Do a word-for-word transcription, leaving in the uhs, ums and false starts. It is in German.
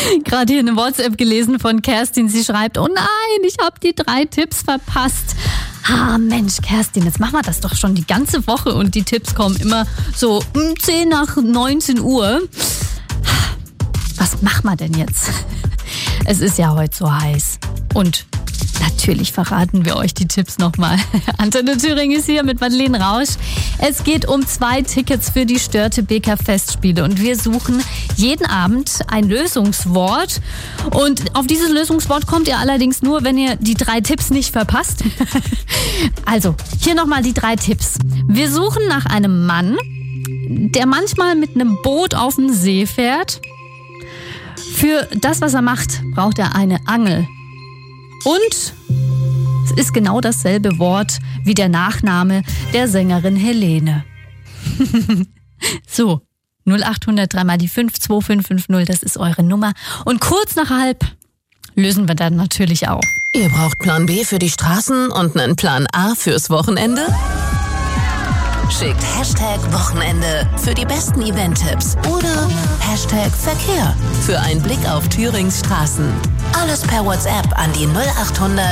Gerade hier eine WhatsApp gelesen von Kerstin. Sie schreibt, oh nein, ich habe die drei Tipps verpasst. Ah Mensch, Kerstin, jetzt machen wir das doch schon die ganze Woche und die Tipps kommen immer so um zehn nach neunzehn Uhr. Was machen wir denn jetzt? Es ist ja heute so heiß und natürlich verraten wir euch die Tipps nochmal. Antenne Thüringen ist hier mit Madeleine Rausch. Es geht um zwei Tickets für die Störtebeker Festspiele und wir suchen jeden Abend ein Lösungswort. Und auf dieses Lösungswort kommt ihr allerdings nur, wenn ihr die drei Tipps nicht verpasst. Also, hier nochmal die drei Tipps. Wir suchen nach einem Mann, der manchmal mit einem Boot auf dem See fährt. Für das, was er macht, braucht er eine Angel. Und es ist genau dasselbe Wort wie der Nachname der Sängerin Helene. So, null acht null null drei mal die fünf zwei fünf fünf null, das ist eure Nummer. Und kurz nach halb lösen wir dann natürlich auf. Ihr braucht Plan B für die Straßen und einen Plan A fürs Wochenende? Schickt Hashtag Wochenende für die besten Event-Tipps oder Hashtag Verkehr für einen Blick auf Thürings Straßen. Alles per WhatsApp an die null acht hundert